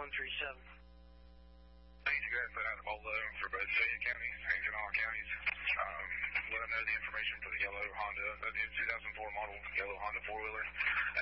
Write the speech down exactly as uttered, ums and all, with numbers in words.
one three seven. Thanks, you guys put out a bolo for both Fayette counties and Kanawha counties. Um, let them know the information for the yellow Honda, the new two thousand four model yellow Honda four-wheeler.